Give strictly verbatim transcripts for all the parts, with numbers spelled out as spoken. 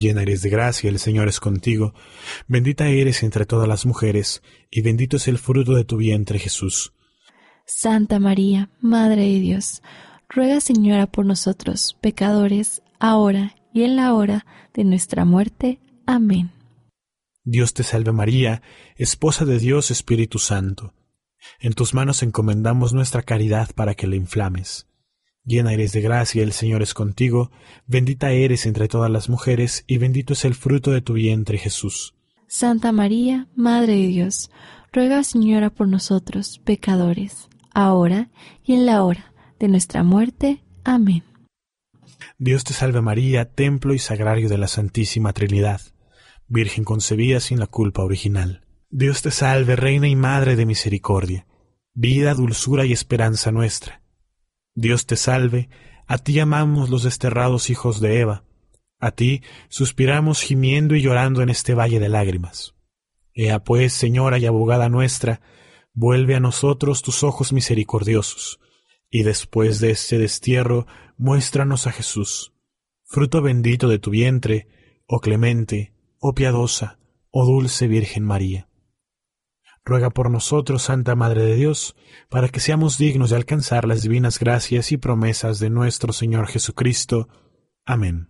Llena eres de gracia, el Señor es contigo. Bendita eres entre todas las mujeres, y bendito es el fruto de tu vientre, Jesús. Santa María, Madre de Dios, ruega, Señora, por nosotros, pecadores, ahora y en la hora de nuestra muerte. Amén. Dios te salve María, esposa de Dios Espíritu Santo. En tus manos encomendamos nuestra caridad para que la inflames. Llena eres de gracia, el Señor es contigo, bendita eres entre todas las mujeres, y bendito es el fruto de tu vientre, Jesús. Santa María, Madre de Dios, ruega, Señora, por nosotros, pecadores, ahora y en la hora de nuestra muerte. Amén. Dios te salve María, templo y sagrario de la Santísima Trinidad, Virgen concebida sin la culpa original. Dios te salve, Reina y Madre de misericordia, vida, dulzura y esperanza nuestra. Dios te salve, a ti llamamos los desterrados hijos de Eva, a ti suspiramos gimiendo y llorando en este valle de lágrimas. Ea pues, Señora y abogada nuestra, vuelve a nosotros tus ojos misericordiosos, y después de este destierro, muéstranos a Jesús, fruto bendito de tu vientre, oh clemente, oh piadosa, oh dulce Virgen María. Ruega por nosotros, Santa Madre de Dios, para que seamos dignos de alcanzar las divinas gracias y promesas de nuestro Señor Jesucristo. Amén.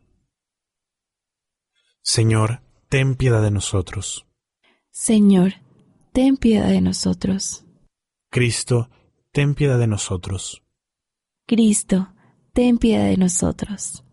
Señor, ten piedad de nosotros. Señor, ten piedad de nosotros. Cristo, ten piedad de nosotros. Cristo, ten piedad de nosotros.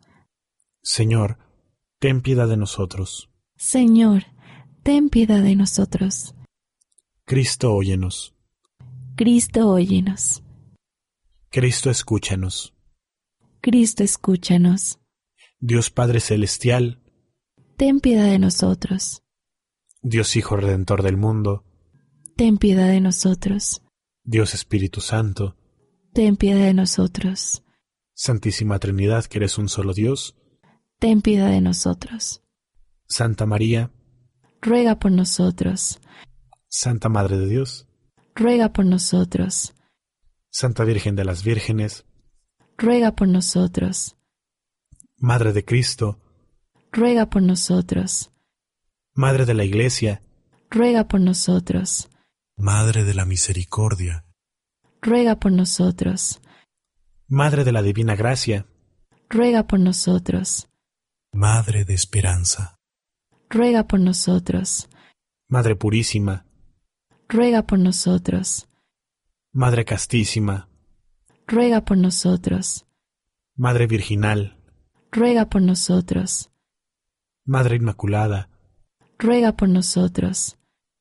Señor, ten piedad de nosotros. Señor, ten piedad de nosotros. Cristo, óyenos. Cristo, óyenos. Cristo, escúchanos. Cristo, escúchanos. Dios Padre Celestial, ten piedad de nosotros. Dios Hijo Redentor del mundo, ten piedad de nosotros. Dios Espíritu Santo, ten piedad de nosotros. Santísima Trinidad, que eres un solo Dios, ten piedad de nosotros. Santa María, ruega por nosotros. Santa Madre de Dios, ruega por nosotros. Santa Virgen de las Vírgenes, ruega por nosotros. Madre de Cristo, ruega por nosotros. Madre de la Iglesia, ruega por nosotros. Madre de la Misericordia, ruega por nosotros. Madre de la Divina Gracia, ruega por nosotros. Madre de Esperanza, ruega por nosotros. Madre Purísima, ruega por nosotros. Madre Castísima, ruega por nosotros. Madre Virginal, ruega por nosotros. Madre Inmaculada, ruega por nosotros.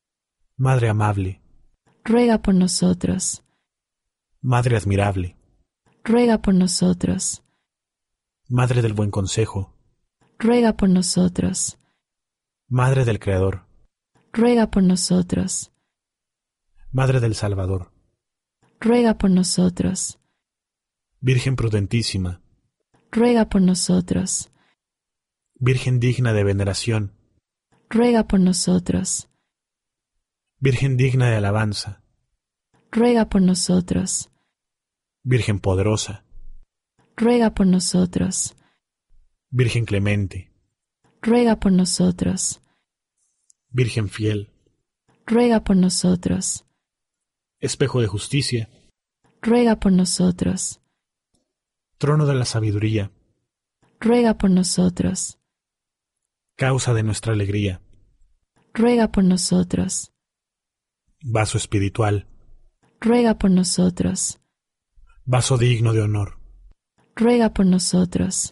Madre Amable, ruega por nosotros. Madre Admirable, ruega por nosotros. Madre del Buen Consejo, ruega por nosotros. Madre del Creador, ruega por nosotros. Madre del Salvador, ruega por nosotros. Virgen prudentísima, ruega por nosotros. Virgen digna de veneración, ruega por nosotros. Virgen digna de alabanza, ruega por nosotros. Virgen poderosa, ruega por nosotros. Virgen clemente, ruega por nosotros. Virgen fiel, ruega por nosotros. Espejo de justicia, ruega por nosotros. Trono de la sabiduría, ruega por nosotros. Causa de nuestra alegría, ruega por nosotros. Vaso espiritual, ruega por nosotros. Vaso digno de honor, ruega por nosotros.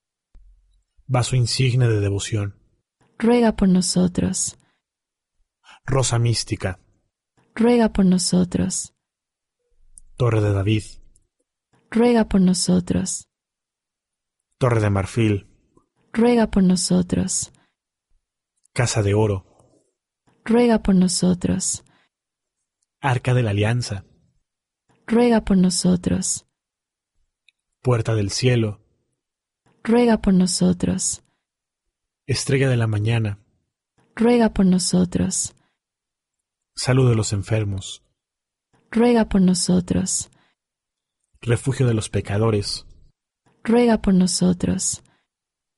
Vaso insigne de devoción, ruega por nosotros. Rosa mística, ruega por nosotros. Torre de David, ruega por nosotros. Torre de marfil, ruega por nosotros. Casa de oro, ruega por nosotros. Arca de la Alianza, ruega por nosotros. Puerta del cielo, ruega por nosotros. Estrella de la mañana, ruega por nosotros. Salud de los enfermos, ruega por nosotros. Refugio de los pecadores, ruega por nosotros.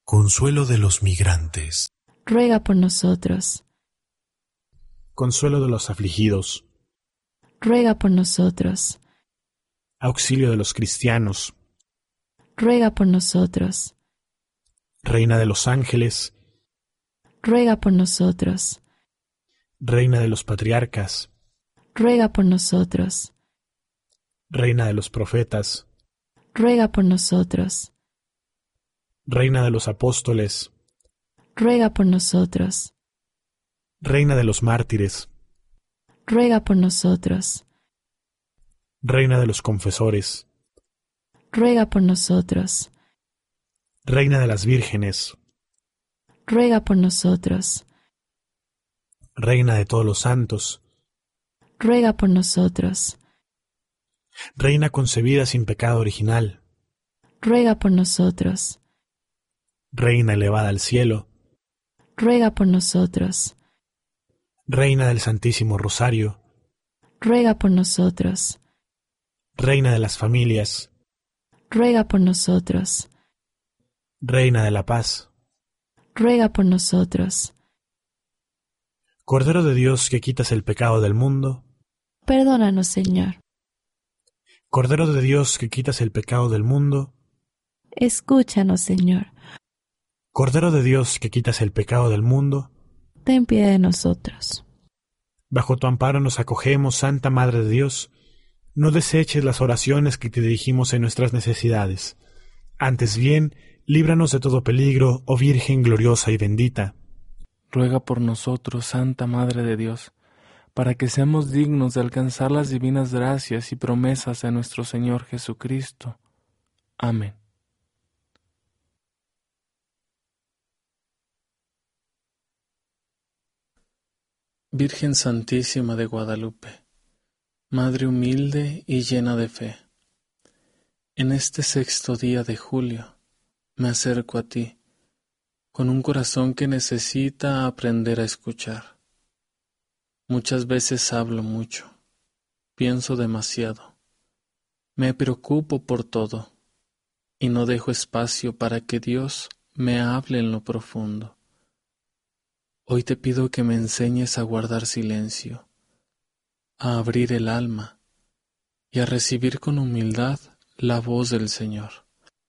Consuelo de los migrantes. Ruega por nosotros. Consuelo de los afligidos. Ruega por nosotros. Auxilio de los cristianos. Ruega por nosotros. Reina de los ángeles. Ruega por nosotros. Reina de los patriarcas. Ruega por nosotros. Reina de los profetas. Ruega por nosotros. Reina de los apóstoles. Ruega por nosotros. Reina de los mártires. Ruega por nosotros. Reina de los confesores. Ruega por nosotros. Reina de las vírgenes. Ruega por nosotros. Reina de todos los santos. Ruega por nosotros. Reina concebida sin pecado original. Ruega por nosotros. Reina elevada al cielo. Ruega por nosotros. Reina del Santísimo Rosario. Ruega por nosotros. Reina de las familias. Ruega por nosotros. Reina de la paz. Ruega por nosotros. Cordero de Dios que quitas el pecado del mundo. Perdónanos, Señor. Cordero de Dios que quitas el pecado del mundo. Escúchanos, Señor. Cordero de Dios que quitas el pecado del mundo. Ten piedad de nosotros. Bajo tu amparo nos acogemos, Santa Madre de Dios. No deseches las oraciones que te dirigimos en nuestras necesidades. Antes bien, líbranos de todo peligro, oh Virgen gloriosa y bendita. Ruega por nosotros, Santa Madre de Dios, para que seamos dignos de alcanzar las divinas gracias y promesas de nuestro Señor Jesucristo. Amén. Virgen Santísima de Guadalupe, Madre humilde y llena de fe, en este sexto día de julio me acerco a ti, con un corazón que necesita aprender a escuchar. Muchas veces hablo mucho, pienso demasiado, me preocupo por todo y no dejo espacio para que Dios me hable en lo profundo. Hoy te pido que me enseñes a guardar silencio, a abrir el alma y a recibir con humildad la voz del Señor.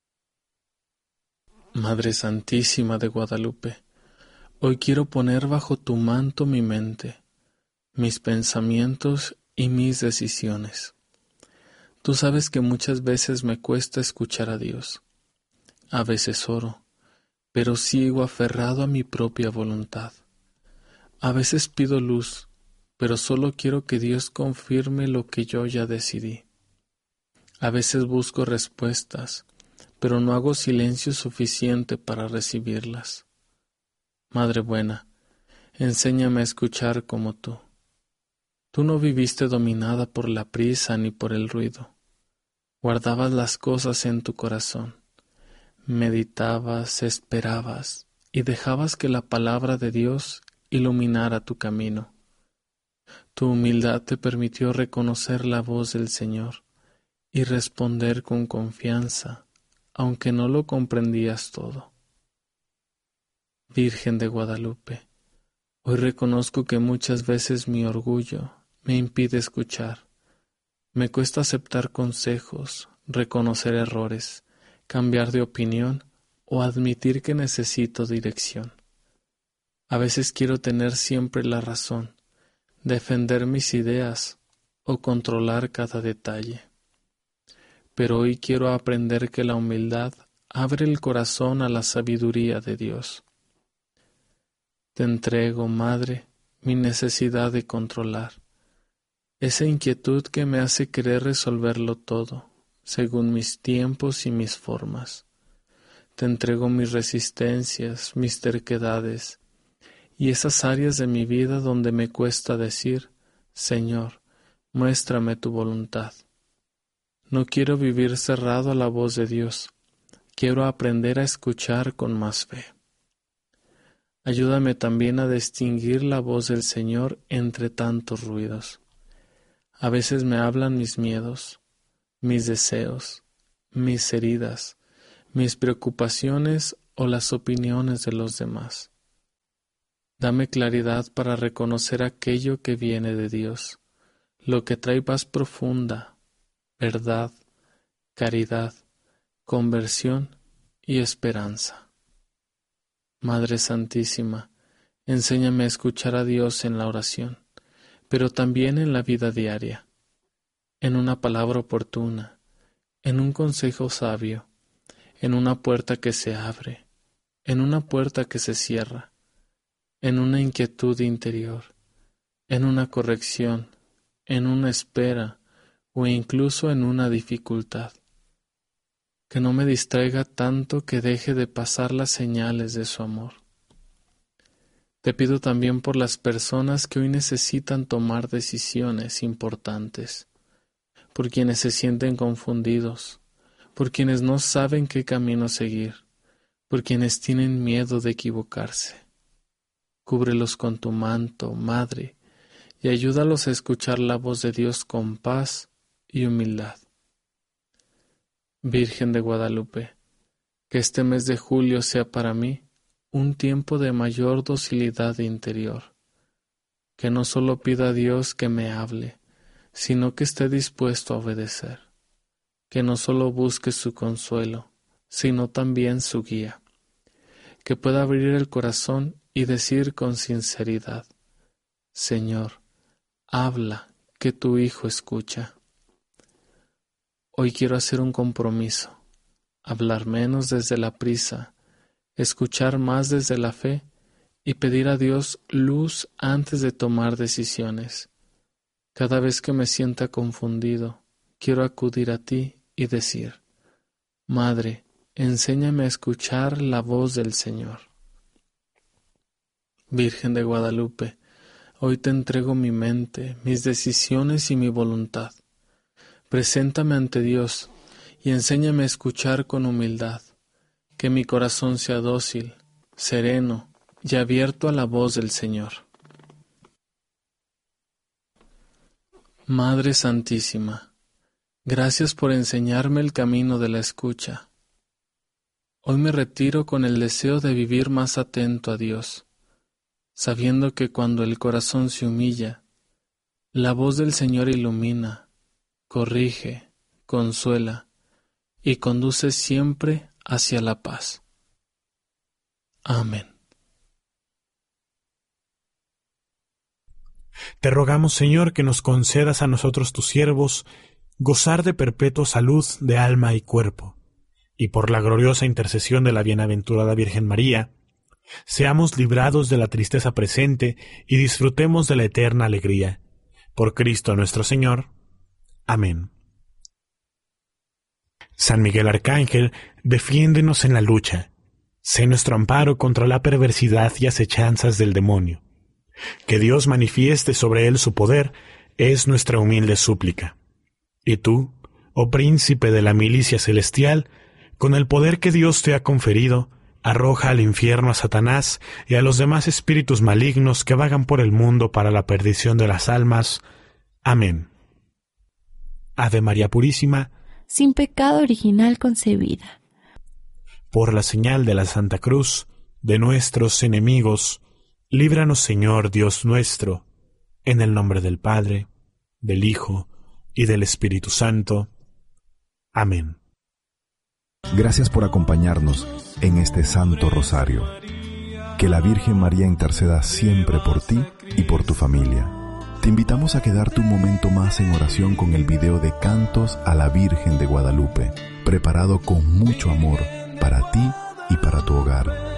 Madre Santísima de Guadalupe, hoy quiero poner bajo tu manto mi mente, mis pensamientos y mis decisiones. Tú sabes que muchas veces me cuesta escuchar a Dios. A veces oro, pero sigo aferrado a mi propia voluntad. A veces pido luz, pero solo quiero que Dios confirme lo que yo ya decidí. A veces busco respuestas, pero no hago silencio suficiente para recibirlas. Madre buena, enséñame a escuchar como tú. Tú no viviste dominada por la prisa ni por el ruido. Guardabas las cosas en tu corazón. Meditabas, esperabas y dejabas que la palabra de Dios iluminara tu camino. Tu humildad te permitió reconocer la voz del Señor y responder con confianza, aunque no lo comprendías todo. Virgen de Guadalupe, hoy reconozco que muchas veces mi orgullo me impide escuchar. Me cuesta aceptar consejos, reconocer errores, cambiar de opinión o admitir que necesito dirección. A veces quiero tener siempre la razón, defender mis ideas o controlar cada detalle. Pero hoy quiero aprender que la humildad abre el corazón a la sabiduría de Dios. Te entrego, Madre, mi necesidad de controlar, esa inquietud que me hace querer resolverlo todo, según mis tiempos y mis formas. Te entrego mis resistencias, mis terquedades, y esas áreas de mi vida donde me cuesta decir, Señor, muéstrame tu voluntad. No quiero vivir cerrado a la voz de Dios, quiero aprender a escuchar con más fe. Ayúdame también a distinguir la voz del Señor entre tantos ruidos. A veces me hablan mis miedos, mis deseos, mis heridas, mis preocupaciones o las opiniones de los demás. Dame claridad para reconocer aquello que viene de Dios, lo que trae paz profunda, verdad, caridad, conversión y esperanza. Madre Santísima, enséñame a escuchar a Dios en la oración, pero también en la vida diaria, en una palabra oportuna, en un consejo sabio, en una puerta que se abre, en una puerta que se cierra, en una inquietud interior, en una corrección, en una espera o incluso en una dificultad. Que no me distraiga tanto que deje de pasar las señales de su amor. Te pido también por las personas que hoy necesitan tomar decisiones importantes, por quienes se sienten confundidos, por quienes no saben qué camino seguir, por quienes tienen miedo de equivocarse. Cúbrelos con tu manto, Madre, y ayúdalos a escuchar la voz de Dios con paz y humildad. Virgen de Guadalupe, que este mes de julio sea para mí un tiempo de mayor docilidad interior, que no solo pida a Dios que me hable, sino que esté dispuesto a obedecer, que no solo busque su consuelo, sino también su guía, que pueda abrir el corazón y decir con sinceridad: Señor, habla, que tu Hijo escucha. Hoy quiero hacer un compromiso, hablar menos desde la prisa, escuchar más desde la fe y pedir a Dios luz antes de tomar decisiones. Cada vez que me sienta confundido, quiero acudir a ti y decir: Madre, enséñame a escuchar la voz del Señor. Virgen de Guadalupe, hoy te entrego mi mente, mis decisiones y mi voluntad. Preséntame ante Dios y enséñame a escuchar con humildad, que mi corazón sea dócil, sereno y abierto a la voz del Señor. Madre Santísima, gracias por enseñarme el camino de la escucha. Hoy me retiro con el deseo de vivir más atento a Dios, sabiendo que cuando el corazón se humilla, la voz del Señor ilumina, corrige, consuela y conduce siempre hacia la paz. Amén. Te rogamos, Señor, que nos concedas a nosotros tus siervos gozar de perpetua salud de alma y cuerpo, y por la gloriosa intercesión de la bienaventurada Virgen María, seamos librados de la tristeza presente y disfrutemos de la eterna alegría. Por Cristo nuestro Señor. Amén. San Miguel Arcángel, defiéndenos en la lucha. Sé nuestro amparo contra la perversidad y acechanzas del demonio. Que Dios manifieste sobre él su poder es nuestra humilde súplica. Y tú, oh príncipe de la milicia celestial, con el poder que Dios te ha conferido, arroja al infierno a Satanás y a los demás espíritus malignos que vagan por el mundo para la perdición de las almas. Amén. Ave María Purísima, sin pecado original concebida. Por la señal de la Santa Cruz de nuestros enemigos, líbranos, Señor Dios nuestro, en el nombre del Padre, del Hijo y del Espíritu Santo. Amén. Gracias por acompañarnos en este Santo Rosario. Que la Virgen María interceda siempre por ti y por tu familia. Te invitamos a quedarte un momento más en oración con el video de Cantos a la Virgen de Guadalupe, preparado con mucho amor para ti y para tu hogar.